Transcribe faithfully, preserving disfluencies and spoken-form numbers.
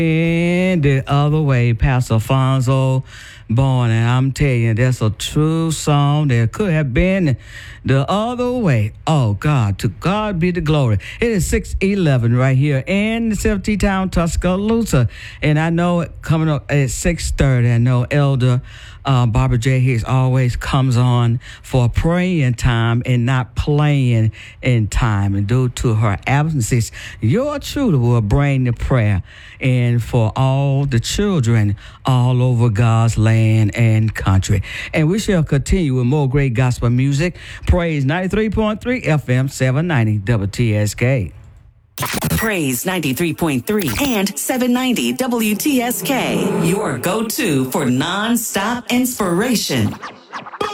And the other way, Pastor Alfonso Born, and I'm telling you, that's a true song that could have been the other way. Oh, God, to God be the glory. It is six eleven right here in the Silver Town, Tuscaloosa. And I know it coming up at six thirty, I know Elder uh, Barbara J. Hicks always comes on for praying time and not playing in time. And due to her absences, your truth will bring the prayer and for all the children all over God's land and country. And we shall continue with more great gospel music. Praise ninety-three point three F M, seven ninety W T S K. Praise ninety-three point three and seven ninety W T S K. Your go-to for non-stop inspiration.